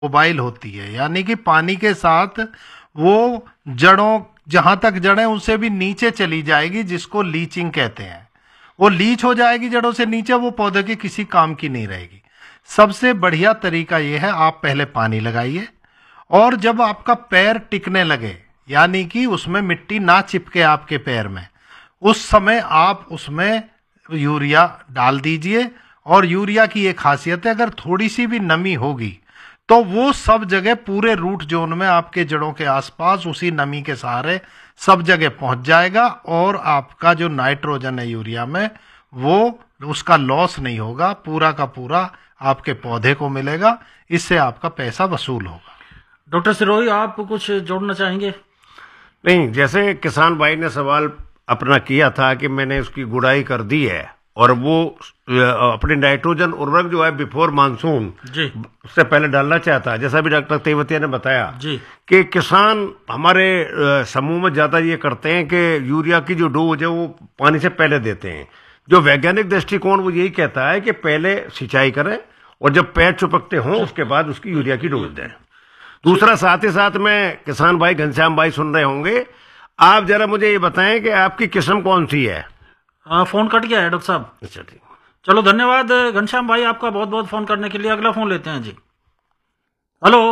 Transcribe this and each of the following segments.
Mobile होती है, यानी कि पानी के साथ वो जड़ों, जहां तक जड़ें उससे भी नीचे चली जाएगी, जिसको लीचिंग कहते हैं। वो लीच हो जाएगी जड़ों से नीचे, वो पौधे के किसी काम की नहीं रहेगी। सबसे बढ़िया तरीका ये है, आप पहले पानी लगाइए और जब आपका पैर टिकने लगे, यानी कि उसमें मिट्टी ना चिपके आपके पैर में, उस समय आप उसमें यूरिया डाल दीजिए। और यूरिया की एक खासियत है, अगर थोड़ी सी भी नमी होगी तो वो सब जगह पूरे रूट जोन में आपके जड़ों के आसपास उसी नमी के सहारे सब जगह पहुंच जाएगा और आपका जो नाइट्रोजन है यूरिया में, वो उसका लॉस नहीं होगा, पूरा का पूरा आपके पौधे को मिलेगा। इससे आपका पैसा वसूल होगा। डॉक्टर सिरोही, आप कुछ जोड़ना चाहेंगे? नहीं, जैसे किसान भाई ने सवाल अपना किया था कि मैंने उसकी गुड़ाई कर दी है और वो अपने नाइट्रोजन उर्वरक जो है बिफोर मानसून जी उससे पहले डालना चाहता है, जैसा भी डॉक्टर तेवतिया ने बताया जी कि किसान हमारे समूह में ज्यादा ये करते हैं कि यूरिया की जो डोज है वो पानी से पहले देते हैं। जो वैज्ञानिक दृष्टिकोण वो यही कहता है कि पहले सिंचाई करें और जब पैर चुपकते हों उसके बाद उसकी यूरिया की डोज दें। दूसरा, साथ ही साथ में किसान भाई घनश्याम भाई सुन रहे होंगे, आप जरा मुझे ये बताएं कि आपकी किस्म कौन सी है? फोन कट गया है डॉक्टर साहब। अच्छा, ठीक। चलो, धन्यवाद घनश्याम भाई आपका बहुत बहुत फोन करने के लिए। अगला फोन लेते हैं जी। Hello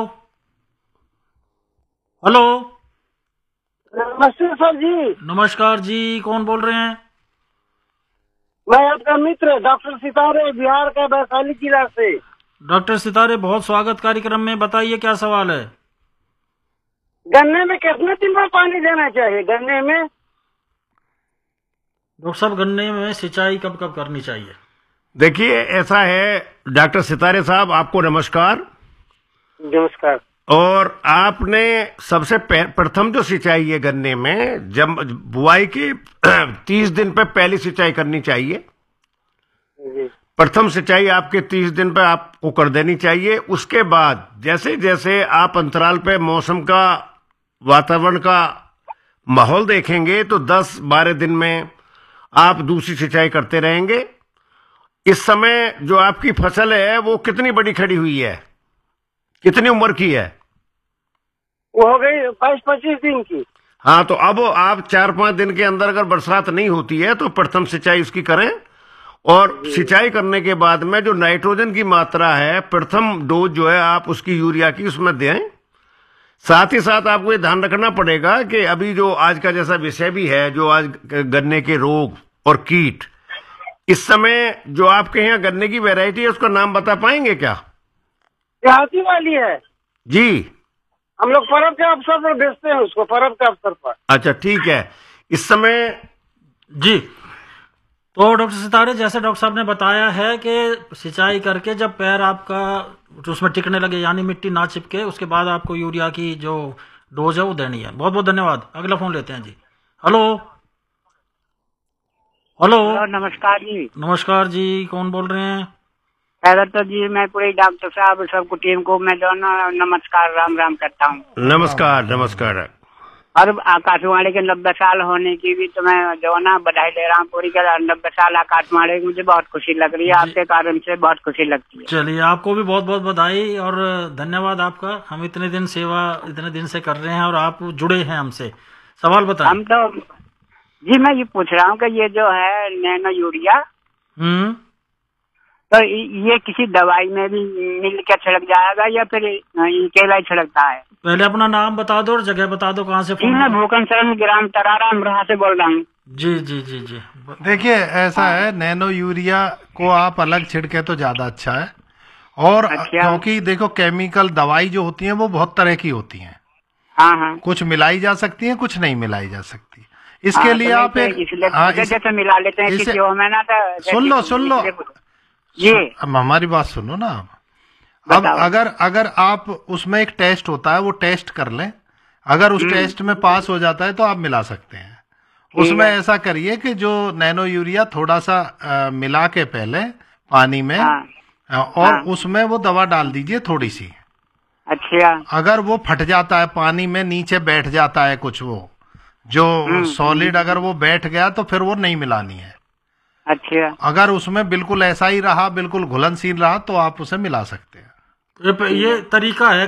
hello. नमस्ते सर जी। नमस्कार जी, कौन बोल रहे हैं? मैं आपका मित्र डॉक्टर सितारे, बिहार का वैशाली जिला से। डॉक्टर सितारे, बहुत स्वागत कार्यक्रम में। बताइए क्या सवाल है? गन्ने में कितने दिन में पानी देना चाहिए? गन्ने में डॉक्टर साहब, गन्ने में सिंचाई कब कब करनी चाहिए? देखिए, ऐसा है डॉक्टर सितारे साहब, आपको नमस्कार। नमस्कार। और आपने सबसे प्रथम जो सिंचाई है गन्ने में, जब बुआई की 30 दिन पे पहली सिंचाई करनी चाहिए। प्रथम सिंचाई आपके 30 दिन पे आपको कर देनी चाहिए। उसके बाद जैसे जैसे आप अंतराल पे मौसम का, वातावरण का माहौल देखेंगे तो 10-12 दिन में आप दूसरी सिंचाई करते रहेंगे। इस समय जो आपकी फसल है वो कितनी बड़ी खड़ी हुई है, कितनी उम्र की है? वो हो गई 22-25 दिन की। हाँ, तो अब आप 4-5 दिन के अंदर अगर बरसात नहीं होती है तो प्रथम सिंचाई उसकी करें। और सिंचाई करने के बाद में जो नाइट्रोजन की मात्रा है, प्रथम डोज जो है आप उसकी यूरिया की उसमें दें। साथ ही साथ आपको ये ध्यान रखना पड़ेगा कि अभी जो आज का जैसा विषय भी है, जो आज गन्ने के रोग और कीट, इस समय जो आपके यहाँ गन्ने की वैरायटी है उसका नाम बता पाएंगे क्या? देहाती वाली है जी। हम लोग पर्व के अवसर पर बेचते हैं उसको, पर्व के अवसर पर। अच्छा, ठीक है। इस समय जी, तो डॉक्टर सितारे, जैसे डॉक्टर साहब ने बताया है कि सिंचाई करके जब पैर आपका उसमें टिकने लगे, यानी मिट्टी ना चिपके, उसके बाद आपको यूरिया की जो डोज है वो देनी है। बहुत बहुत धन्यवाद। अगला फोन लेते हैं जी। Hello hello. नमस्कार जी। नमस्कार जी, कौन बोल रहे हैं? पहले तो जी मैं पूरे डॉक्टर साहब सबको टीम को मैं जो ना नमस्कार राम राम करता हूँ। नमस्कार नमस्कार। और आकाशवाणी के 90 साल होने की भी तो मैं जो ना बधाई दे रहा हूँ पूरी के 90 साल आकाशवाणी की। मुझे बहुत खुशी लग रही है, आपके कारण से बहुत खुशी लगती है। चलिए, आपको भी बहुत बहुत बधाई और धन्यवाद आपका। हम इतने दिन सेवा इतने दिन से कर रहे हैं और आप जुड़े हैं हमसे। सवाल बताएं। हम तो जी मैं ये पूछ रहा हूँ कि ये जो है नैनो यूरिया, तो ये किसी दवाई में भी मिल के छिड़क जाएगा या फिर अकेला ही छिड़कता है? पहले अपना नाम बता दो और जगह बता दो, कहाँ से फोन? मैं भूखन शरण ग्राम तरारा अमरोहा से बोल रहा हूँ। जी जी जी जी। देखिए, ऐसा है, नैनो यूरिया को आप अलग छिड़के तो ज्यादा अच्छा है। और क्योंकि देखो, केमिकल दवाई जो होती है वो बहुत तरह की होती हैं। हाँ हाँ। कुछ मिलाई जा सकती है, कुछ नहीं मिलाई जा सकती। इसके लिए आप जैसे मिला लेते हैं किसी में ना, तो सुन लो जी, अब हमारी बात सुनो ना। अब अगर आप उसमें एक टेस्ट होता है, वो टेस्ट कर लें। अगर उस टेस्ट में पास हो जाता है तो आप मिला सकते हैं। उसमें ऐसा करिए कि जो नैनो यूरिया थोड़ा सा मिला के पहले पानी में, और उसमें वो दवा डाल दीजिए थोड़ी सी। अच्छा। अगर वो फट जाता है पानी में, नीचे बैठ जाता है कुछ, वो जो सॉलिड अगर वो बैठ गया तो फिर वो नहीं मिलानी है। अच्छा। अगर उसमें बिल्कुल ऐसा ही रहा, बिल्कुल घुलनशील रहा, तो आप उसे मिला सकते हैं। ये तरीका है